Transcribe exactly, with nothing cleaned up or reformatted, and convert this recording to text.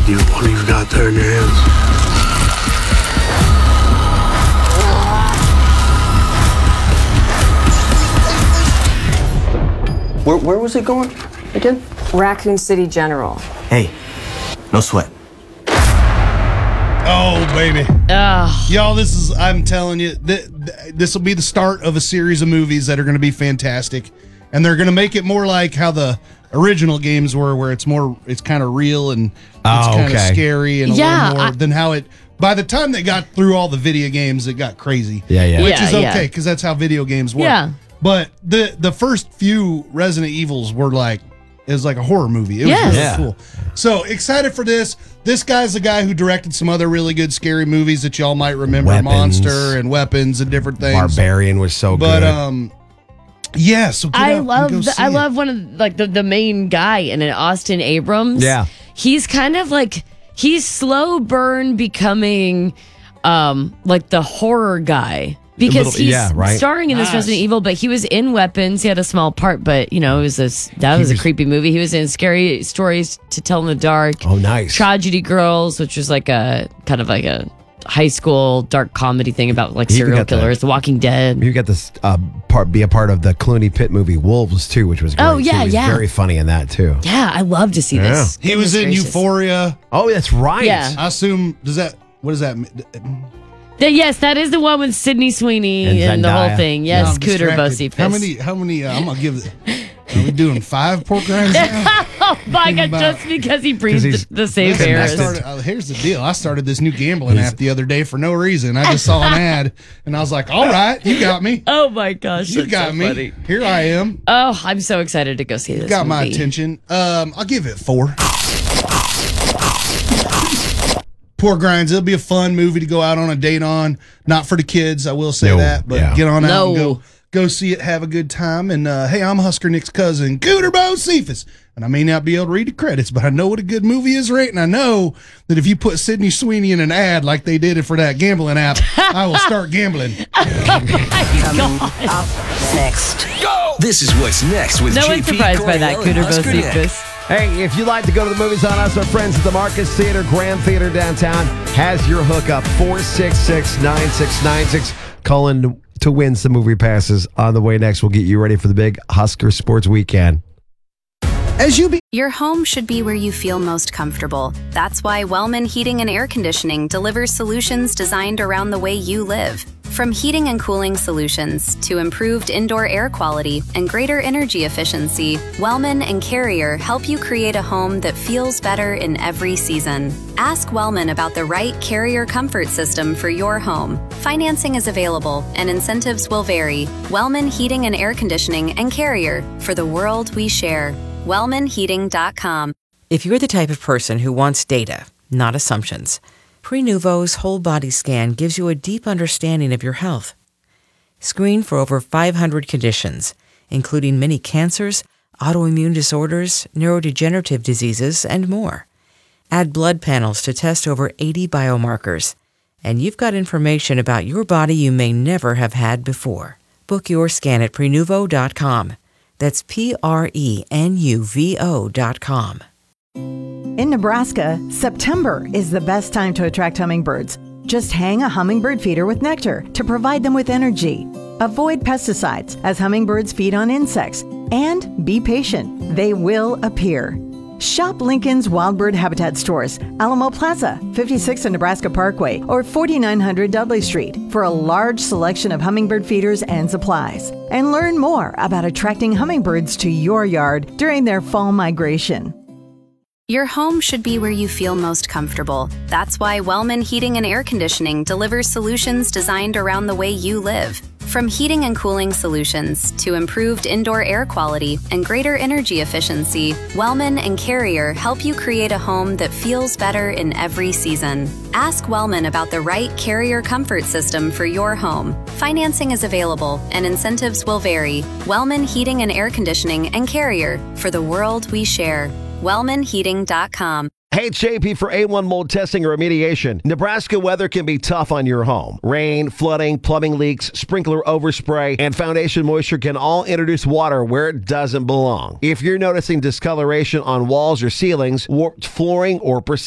you? What do you got there in your hands? Where, where was it going again? Raccoon City General. Hey, no sweat. Oh, baby. Ugh. Y'all, this is, I'm telling you, th- th- this will be the start of a series of movies that are going to be fantastic. And they're going to make it more like how the original games were, where it's more, it's kind of real and it's Oh, kind of okay. scary and a Yeah, little more I- than how it, by the time they got through all the video games, it got crazy. Yeah, yeah. Which Yeah, is yeah. okay, because that's how video games work. Yeah. But the the first few Resident Evils were like, it was like a horror movie. It was Yes. really Yeah. cool. So excited for this. This guy's the guy who directed some other really good scary movies that y'all might remember, Weapons. Monster and Weapons and different things. Barbarian was so But good. um, yeah. So get I out and love go the, see I it. love one of like the, the main guy in it, Austin Abrams. Yeah. He's kind of like he's slow burn becoming um like the horror guy. Because little- he's yeah, right. starring in this Nice. Resident Evil, but he was in Weapons. He had a small part, but you know, it was this that was, was- a creepy movie. He was in Scary Stories to Tell in the Dark. Oh, nice. Tragedy Girls, which was like a kind of like a high school dark comedy thing about like He even serial got the- killers, The Walking Dead. You got this uh, part, be a part of the Clooney Pitt movie Wolves too, which was great. Oh, yeah, too. He was yeah. very funny in that too. Yeah, I love to see this. He was Goodness in gracious. Euphoria. Oh, that's right. Yeah. I assume. Does that? What does that mean? Th- yes, that is the one with Sydney Sweeney And and, the whole Zendaya. thing. No, Yes, I'm Cooter distracted. Bocephus. How many? How many? Uh, I'm gonna give it. Are we doing five pork rinds now? Oh my God! about- Just because he breathed he's the, the same Listen, I air. started, uh, here's the deal. I started this new gambling app the other day for no reason. I just saw an ad and I was like, all right, you got me. Oh my gosh! You that's got so me. funny. Here I am. Oh, I'm so excited to go see this. Got my movie. attention. Um, I'll give it four. Poor Grinds. It'll be a fun movie to go out on a date on. Not for the kids, I will say No, that. But yeah. get on out and No. go go see it. Have a good time. And uh, hey, I'm Husker Nick's cousin, Cooter Bocephus. And I may not be able to read the credits, but I know what a good movie is rating. I know that if you put Sydney Sweeney in an ad like they did it for that gambling app, I will start gambling. Coming up next. Go! This is what's next with No J one's P surprised by that, Coriel and Cooter Husker Nick. Bocephus. Hey, if you'd like to go to the movies on us, our friends at the Marcus Theater, Grand Theater downtown, has your hookup. four six six, nine six nine six. Call in to win some movie passes. On the way next, we'll get you ready for the big Husker Sports Weekend. As you be Your home should be where you feel most comfortable. That's why Wellman Heating and Air Conditioning delivers solutions designed around the way you live. From heating and cooling solutions to improved indoor air quality and greater energy efficiency, Wellman and Carrier help you create a home that feels better in every season. Ask Wellman about the right Carrier comfort system for your home. Financing is available and incentives will vary. Wellman Heating and Air Conditioning and Carrier, for the world we share. wellman heating dot com. If you're the type of person who wants data, not assumptions, Prenuvo's whole body scan gives you a deep understanding of your health. Screen for over five hundred conditions, including many cancers, autoimmune disorders, neurodegenerative diseases, and more. Add blood panels to test over eighty biomarkers, and you've got information about your body you may never have had before. Book your scan at Prenuvo dot com. That's P R E N U V O dot com. In Nebraska, September is the best time to attract hummingbirds. Just hang a hummingbird feeder with nectar to provide them with energy. Avoid pesticides as hummingbirds feed on insects. And be patient, they will appear. Shop Lincoln's Wildbird Habitat stores, Alamo Plaza, fifty-six and Nebraska Parkway, or forty-nine hundred Dudley Street for a large selection of hummingbird feeders and supplies. And learn more about attracting hummingbirds to your yard during their fall migration. Your home should be where you feel most comfortable. That's why Wellman Heating and Air Conditioning delivers solutions designed around the way you live. From heating and cooling solutions to improved indoor air quality and greater energy efficiency, Wellman and Carrier help you create a home that feels better in every season. Ask Wellman about the right Carrier comfort system for your home. Financing is available and incentives will vary. Wellman Heating and Air Conditioning and Carrier, for the world we share. wellman heating dot com. Hey, it's J P for A one mold testing or remediation. Nebraska weather can be tough on your home. Rain, flooding, plumbing leaks, sprinkler overspray, and foundation moisture can all introduce water where it doesn't belong. If you're noticing discoloration on walls or ceilings, warped flooring, or